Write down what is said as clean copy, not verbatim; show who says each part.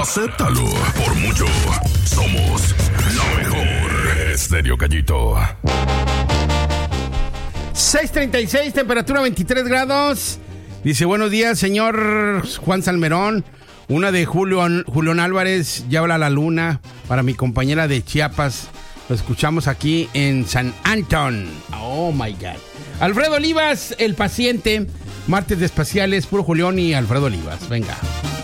Speaker 1: acéptalo. Por mucho, somos la mejor. Estéreo Gallito.
Speaker 2: 6:36, temperatura 23 grados. Dice, buenos días, señor Juan Salmerón. Una de Julián Álvarez, ya habla la luna, para mi compañera de Chiapas. Lo escuchamos aquí en San Antón. Oh, my God. Alfredo Olivas, El Paciente. Martes de Espaciales, puro Julián y Alfredo Olivas. Venga.